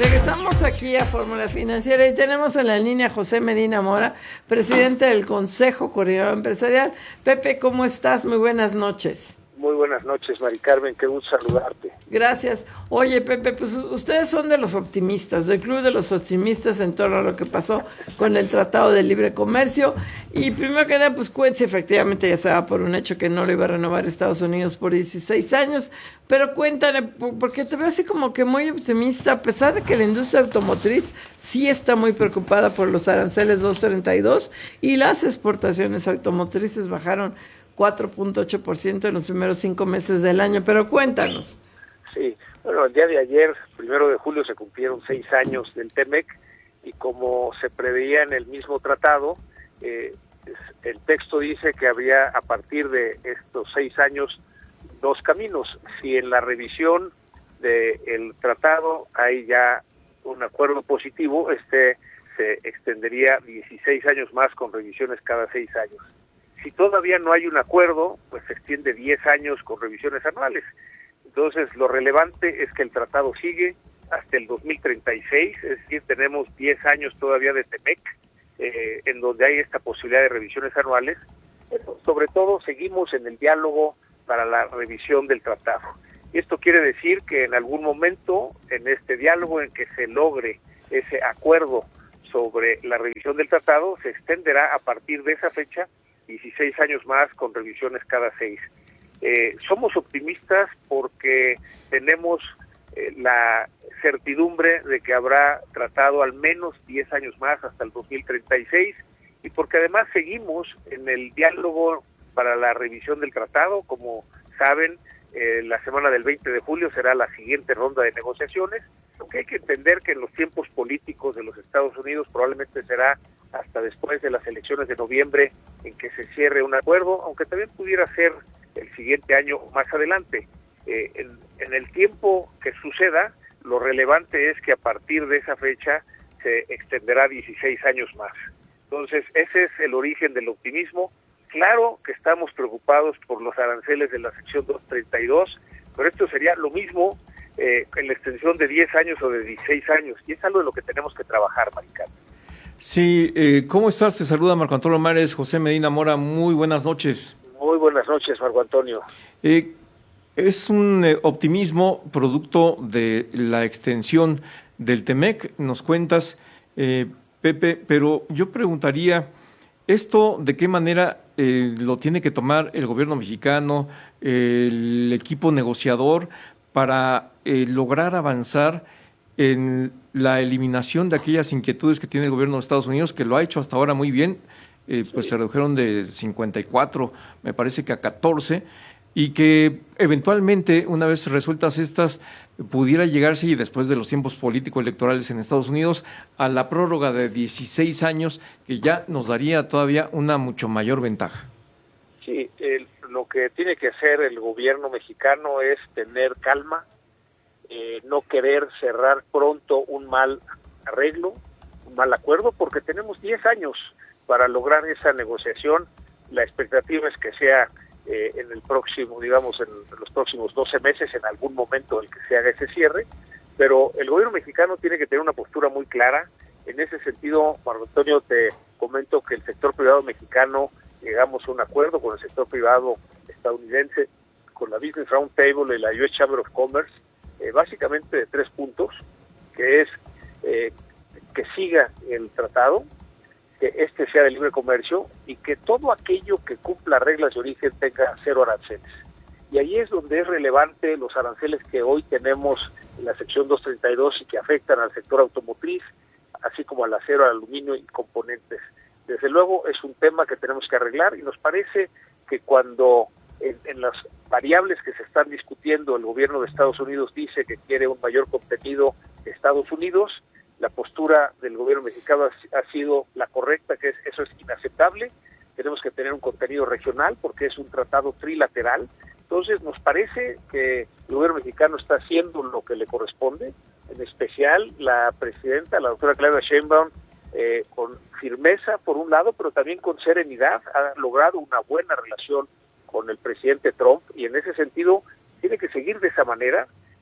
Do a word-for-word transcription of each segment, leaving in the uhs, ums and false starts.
Regresamos aquí a Fórmula Financiera y tenemos en la línea a José Medina Mora, presidente del Consejo Coordinador Empresarial. Pepe, ¿cómo estás? Muy buenas noches. Muy buenas noches, Mari Carmen, qué gusto saludarte. Gracias. Oye, Pepe, pues ustedes son de los optimistas, del Club de los Optimistas en torno a lo que pasó con el Tratado de Libre Comercio. Y primero que nada, pues cuéntese, efectivamente ya estaba por un hecho que no lo iba a renovar Estados Unidos por dieciséis años, pero cuéntale, porque te veo así como que muy optimista, a pesar de que la industria automotriz sí está muy preocupada por los aranceles doscientos treinta y dos y las exportaciones automotrices bajaron cuatro punto ocho por ciento en los primeros cinco meses del año, pero cuéntanos. Sí, bueno, el día de ayer, primero de julio, se cumplieron seis años del TEMEC y como se preveía en el mismo tratado, eh, el texto dice que habría a partir de estos seis años dos caminos. Si en la revisión del tratado hay ya un acuerdo positivo, este se extendería dieciséis años más con revisiones cada seis años. Si todavía no hay un acuerdo, pues se extiende diez años con revisiones anuales. Entonces, lo relevante es que el tratado sigue hasta el dos mil treinta y seis, es decir, tenemos diez años todavía de TEMEC, eh, en donde hay esta posibilidad de revisiones anuales. Pero, sobre todo, seguimos en el diálogo para la revisión del tratado. Y esto quiere decir que en algún momento, en este diálogo en que se logre ese acuerdo sobre la revisión del tratado, se extenderá a partir de esa fecha dieciséis años más con revisiones cada seis. Eh, somos optimistas porque tenemos eh, la certidumbre de que habrá tratado al menos diez años más hasta el dos mil treinta y seis y porque además seguimos en el diálogo para la revisión del tratado. Como saben, eh, la semana del veinte de julio será la siguiente ronda de negociaciones, aunque hay que entender que en los tiempos políticos de los Estados Unidos probablemente será hasta después de las elecciones de noviembre en que se cierre un acuerdo, aunque también pudiera ser el siguiente año o más adelante. Eh, en, en el tiempo que suceda, lo relevante es que a partir de esa fecha se extenderá dieciséis años más. Entonces, ese es el origen del optimismo. Claro que estamos preocupados por los aranceles de la sección doscientos treinta y dos, pero esto sería lo mismo eh, en la extensión de diez años o de dieciséis años, y es algo de lo que tenemos que trabajar, Maricarmen. Sí, eh, ¿cómo estás? Te saluda Marco Antonio Mares, José Medina Mora, muy buenas noches. Muy buenas noches, Marco Antonio. Eh, es un eh, optimismo producto de la extensión del TEMEC, nos cuentas, eh, Pepe, pero yo preguntaría, ¿esto de qué manera eh, lo tiene que tomar el gobierno mexicano, eh, el equipo negociador, para eh, lograr avanzar en la eliminación de aquellas inquietudes que tiene el gobierno de Estados Unidos, que lo ha hecho hasta ahora muy bien? Eh, pues sí. Se redujeron de cincuenta y cuatro, me parece que a catorce, y que eventualmente, una vez resueltas estas, pudiera llegarse, y después de los tiempos político-electorales en Estados Unidos, a la prórroga de dieciséis años, que ya nos daría todavía una mucho mayor ventaja. Sí, el, lo que tiene que hacer el gobierno mexicano es tener calma, eh, no querer cerrar pronto un mal arreglo, un mal acuerdo, porque tenemos diez años para lograr esa negociación. La expectativa es que sea eh, en el próximo, digamos, en los próximos doce meses, en algún momento en el que se haga ese cierre, pero el gobierno mexicano tiene que tener una postura muy clara. En ese sentido, Marco Antonio, te comento que el sector privado mexicano, llegamos a un acuerdo con el sector privado estadounidense, con la Business Roundtable y la U S Chamber of Commerce, eh, básicamente de tres puntos, que es eh, que siga el tratado, que este sea de libre comercio y que todo aquello que cumpla reglas de origen tenga cero aranceles. Y ahí es donde es relevante los aranceles que hoy tenemos en la sección doscientos treinta y dos y que afectan al sector automotriz, así como al acero, al aluminio y componentes. Desde luego es un tema que tenemos que arreglar, y nos parece que cuando en, en las variables que se están discutiendo el gobierno de Estados Unidos dice que quiere un mayor contenido de Estados Unidos, la postura del gobierno mexicano ha, ha sido la correcta, que es eso es inaceptable. Tenemos que tener un contenido regional porque es un tratado trilateral. Entonces nos parece que el gobierno mexicano está haciendo lo que le corresponde, en especial la presidenta, la doctora Claudia Sheinbaum, eh, con firmeza por un lado, pero también con serenidad, ha logrado una buena relación con el presidente Trump, y en ese sentido tiene que seguir de esa manera.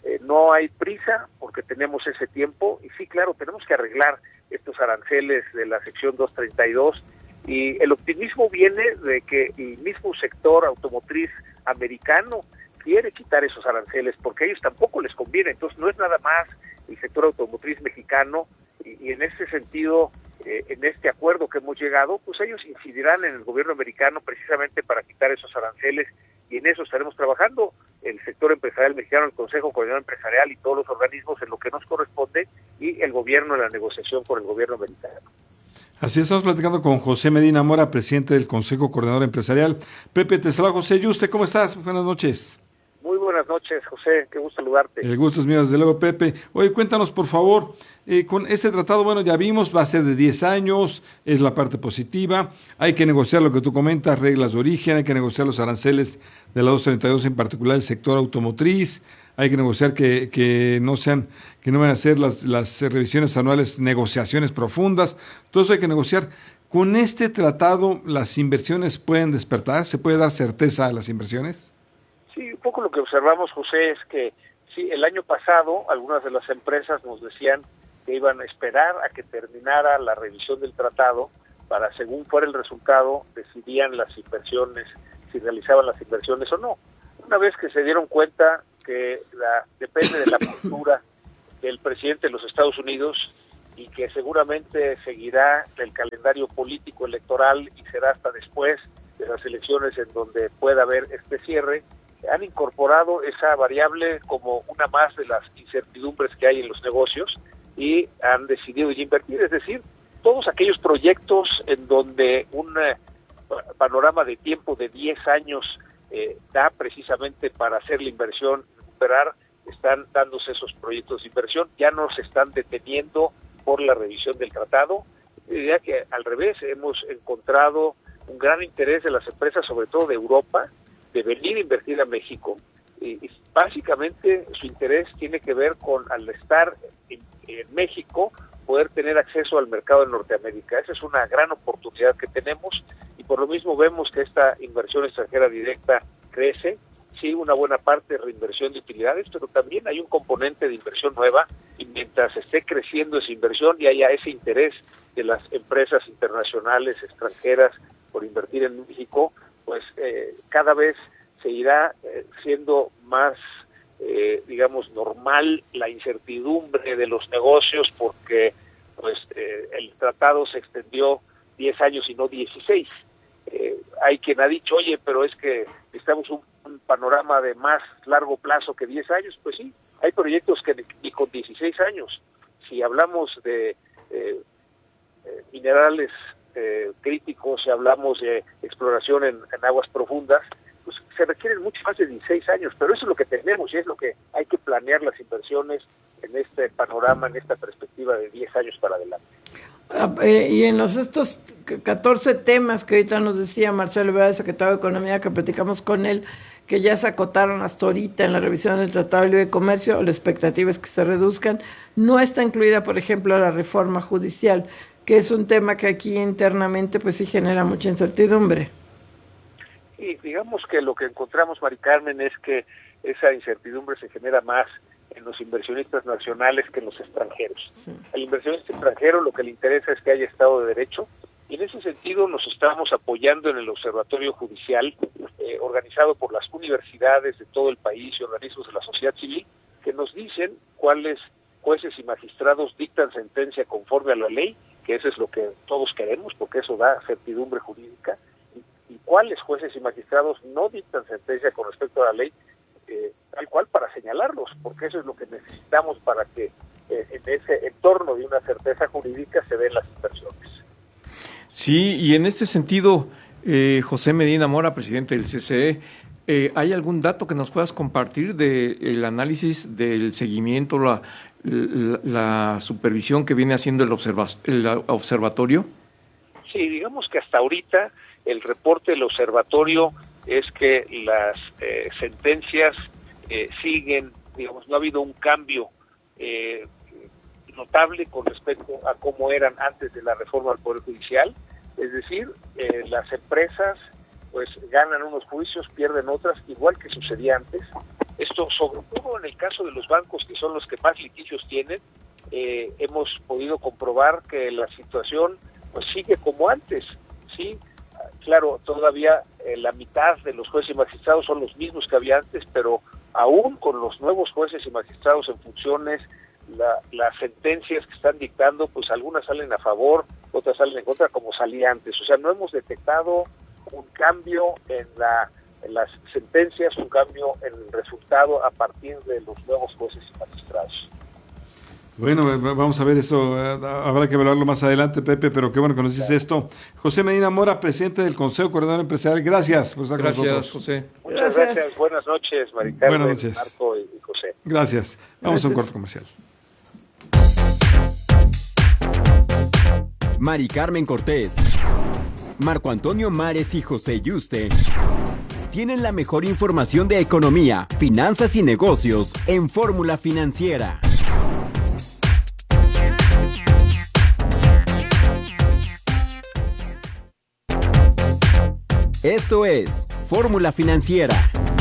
Eh, no hay prisa porque tenemos ese tiempo y sí, claro, tenemos que arreglar estos aranceles de la sección doscientos treinta y dos y el optimismo viene de que el mismo sector automotriz americano quiere quitar esos aranceles porque a ellos tampoco les conviene, entonces no es nada más el sector automotriz mexicano y, y en ese sentido, eh, en este acuerdo que hemos llegado, pues ellos incidirán en el gobierno americano precisamente para quitar esos aranceles y en eso estaremos trabajando el sector empresarial mexicano, el Consejo Coordinador Empresarial y todos los organismos en lo que nos corresponde y el gobierno en la negociación con el gobierno americano. Así estamos platicando con José Medina Mora, presidente del Consejo Coordinador Empresarial. Pepe, te saluda José Yuste, ¿cómo estás? Buenas noches. Muy buenas noches, José, qué gusto saludarte. El gusto es mío, desde luego, Pepe. Oye, cuéntanos, por favor, eh, con este tratado, bueno, ya vimos, va a ser de diez años, es la parte positiva, hay que negociar lo que tú comentas, reglas de origen, hay que negociar los aranceles de la doscientos treinta y dos, en particular el sector automotriz, hay que negociar que, que no sean, que no van a ser las, las revisiones anuales, negociaciones profundas, todo eso hay que negociar. ¿Con este tratado las inversiones pueden despertar? ¿Se puede dar certeza a las inversiones? Sí, un poco lo que observamos, José, es que sí, el año pasado algunas de las empresas nos decían que iban a esperar a que terminara la revisión del tratado para, según fuera el resultado, decidían las inversiones, si realizaban las inversiones o no. Una vez que se dieron cuenta que la, depende de la postura del presidente de los Estados Unidos y que seguramente seguirá el calendario político electoral y será hasta después de las elecciones en donde pueda haber este cierre, han incorporado esa variable como una más de las incertidumbres que hay en los negocios y han decidido invertir, es decir, todos aquellos proyectos en donde un eh, panorama de tiempo de diez años eh, da precisamente para hacer la inversión, recuperar, están dándose esos proyectos de inversión, ya no se están deteniendo por la revisión del tratado. Diría que al revés, hemos encontrado un gran interés de las empresas, sobre todo de Europa, de venir a invertir a México. Y, y básicamente su interés tiene que ver con, al estar en, en México, poder tener acceso al mercado de Norteamérica. Esa es una gran oportunidad que tenemos y por lo mismo vemos que esta inversión extranjera directa crece. Sí, una buena parte de reinversión de utilidades, pero también hay un componente de inversión nueva y mientras esté creciendo esa inversión y haya ese interés de las empresas internacionales, extranjeras, por invertir en México, pues eh, cada vez se irá eh, siendo más, eh, digamos, normal la incertidumbre de los negocios porque pues eh, el tratado se extendió diez años y no dieciséis. Eh, hay quien ha dicho, oye, pero es que necesitamos un, un panorama de más largo plazo que diez años. Pues sí, hay proyectos que ni con dieciséis años. Si hablamos de eh, eh, minerales eh, críticos, si hablamos de exploración en, en aguas profundas, pues se requieren mucho más de dieciséis años, pero eso es lo que tenemos y es lo que hay que planear las inversiones en este panorama, en esta perspectiva de diez años para adelante. Ah, eh, y en los estos catorce temas que ahorita nos decía Marcelo Ebrard, secretario de Economía, que platicamos con él, que ya se acotaron hasta ahorita en la revisión del Tratado de Libre Comercio, la expectativa es que se reduzcan, no está incluida, por ejemplo, la reforma judicial, que es un tema que aquí internamente pues sí genera mucha incertidumbre. Y digamos que lo que encontramos, Mari Carmen, es que esa incertidumbre se genera más en los inversionistas nacionales que en los extranjeros. Sí. Al inversionista extranjero lo que le interesa es que haya Estado de Derecho, y en ese sentido nos estamos apoyando en el Observatorio Judicial, eh, organizado por las universidades de todo el país y organismos de la sociedad civil, que nos dicen cuáles jueces y magistrados dictan sentencia conforme a la ley, que eso es lo que todos queremos, porque eso da certidumbre jurídica, y, y cuáles jueces y magistrados no dictan sentencia con respecto a la ley, eh, tal cual para señalarlos, porque eso es lo que necesitamos para que eh, en ese entorno de una certeza jurídica se den las inversiones. Sí, y en este sentido, eh, José Medina Mora, presidente del C C E, eh, ¿hay algún dato que nos puedas compartir del análisis, del seguimiento, la, la, la supervisión que viene haciendo el, observa, el observatorio? Sí, digamos que hasta ahorita el reporte del observatorio es que las eh, sentencias eh, siguen, digamos, no ha habido un cambio eh, notable con respecto a cómo eran antes de la reforma al Poder Judicial, es decir, eh, las empresas pues ganan unos juicios, pierden otras, igual que sucedía antes, Esto, sobre todo en el caso de los bancos, que son los que más litigios tienen, eh, hemos podido comprobar que la situación pues sigue como antes, ¿sí? Claro, todavía eh, la mitad de los jueces y magistrados son los mismos que había antes, pero aún con los nuevos jueces y magistrados en funciones, la, las sentencias que están dictando, pues algunas salen a favor, otras salen en contra, como salía antes. O sea, no hemos detectado un cambio en, la, en las sentencias, un cambio en el resultado a partir de los nuevos jueces y magistrados. Bueno, vamos a ver eso, habrá que evaluarlo más adelante, Pepe, pero qué bueno que nos dices esto. José Medina Mora, presidente del Consejo Coordinador Empresarial, gracias por estar gracias, con nosotros. José. Muchas Gracias. gracias. Buenas noches, Maricarmen, Buenas noches. Marco y José. Gracias. Vamos Gracias. a un corte comercial. Mari Carmen Cortés, Marco Antonio Mares y José Yuste tienen la mejor información de economía, finanzas y negocios en Fórmula Financiera. Esto es Fórmula Financiera.